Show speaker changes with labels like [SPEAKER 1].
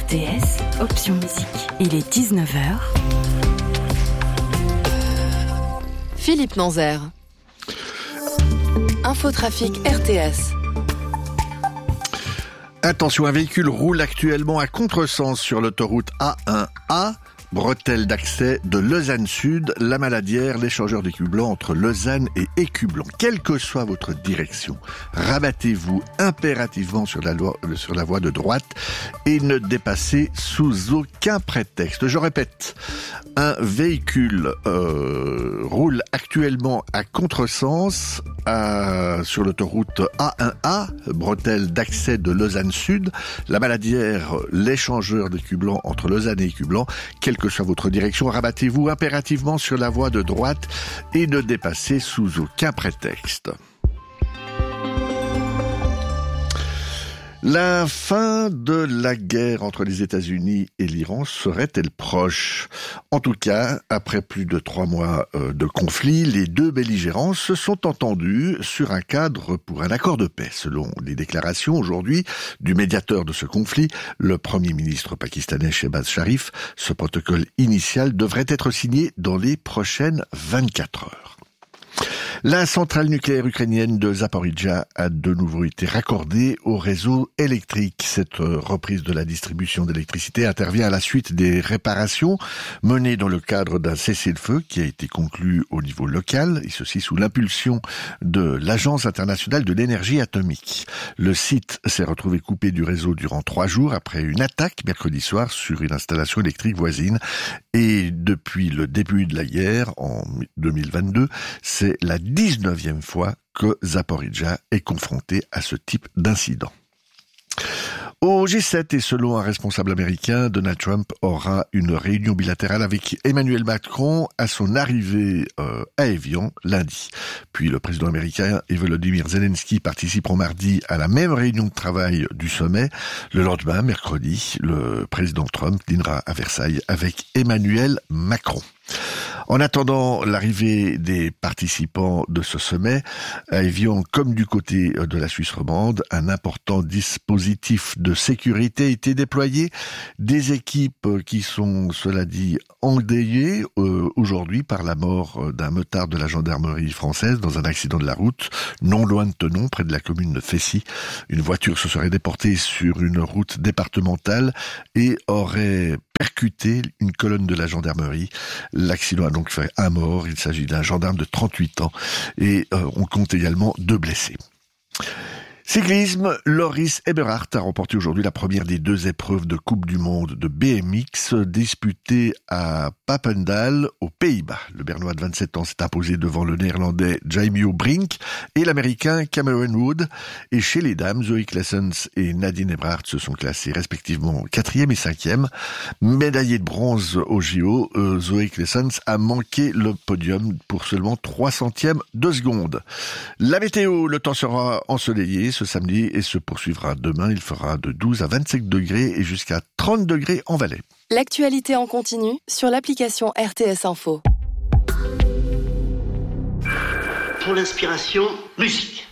[SPEAKER 1] RTS, option musique. Il est 19h.
[SPEAKER 2] Philippe Nanzer. Infotrafic RTS.
[SPEAKER 3] Attention, un véhicule roule actuellement à contresens sur l'autoroute A1A, bretelle d'accès de Lausanne Sud, la Maladière, l'échangeur d'écublant entre Lausanne et Écublon. Quelle que soit votre direction, rabattez-vous impérativement sur la voie de droite et ne dépassez sous aucun prétexte. Je répète, un véhicule roule actuellement à contresens sur l'autoroute A1A, bretelle d'accès de Lausanne Sud, la Maladière, l'échangeur d'écublant entre Lausanne et Écublon. Quelle que soit votre direction, rabattez-vous impérativement sur la voie de droite et ne dépassez sous aucun prétexte. La fin de la guerre entre les États-Unis et l'Iran serait-elle proche ? En tout cas, après plus de 3 mois de conflit, les deux belligérants se sont entendus sur un cadre pour un accord de paix. Selon les déclarations aujourd'hui du médiateur de ce conflit, le Premier ministre pakistanais Shehbaz Sharif, ce protocole initial devrait être signé dans les prochaines 24 heures. La centrale nucléaire ukrainienne de Zaporijjia a de nouveau été raccordée au réseau électrique. Cette reprise de la distribution d'électricité intervient à la suite des réparations menées dans le cadre d'un cessez-le-feu qui a été conclu au niveau local, et ceci sous l'impulsion de l'Agence internationale de l'énergie atomique. Le site s'est retrouvé coupé du réseau durant 3 jours après une attaque mercredi soir sur une installation électrique voisine. Et depuis le début de la guerre, en 2022, c'est la 19e fois que Zaporijjia est confronté à ce type d'incident. Au G7 et selon un responsable américain, Donald Trump aura une réunion bilatérale avec Emmanuel Macron à son arrivée à Évian lundi. Puis le président américain et Volodymyr Zelensky participeront mardi à la même réunion de travail du sommet. Le lendemain, mercredi, le président Trump dînera à Versailles avec Emmanuel Macron. En attendant l'arrivée des participants de ce sommet, à Évian, comme du côté de la Suisse romande, un important dispositif de sécurité a été déployé. Des équipes qui sont, cela dit, endeuillées aujourd'hui par la mort d'un motard de la gendarmerie française dans un accident de la route, non loin de Thonon, près de la commune de Fessy. Une voiture se serait déportée sur une route départementale et aurait percuté une colonne de la gendarmerie. L'accident a donc fait 1 mort. Il s'agit d'un gendarme de 38 ans et on compte également 2 blessés. Cyclisme, Loris Eberhard a remporté aujourd'hui la première des 2 épreuves de Coupe du Monde de BMX disputée à Papendal, aux Pays-Bas. Le Bernois de 27 ans s'est imposé devant le Néerlandais Jaimio Brink et l'Américain Cameron Wood. Et chez les dames, Zoe Claessens et Nadine Eberhard se sont classées respectivement 4e et 5e. Médaillée de bronze au JO, Zoe Claessens a manqué le podium pour seulement 3/100 de seconde. La météo, le temps sera ensoleillé ce samedi et se poursuivra demain. Il fera de 12 à 25 degrés et jusqu'à 30 degrés en Valais.
[SPEAKER 2] L'actualité en continu sur l'application RTS Info.
[SPEAKER 4] Pour l'inspiration, musique.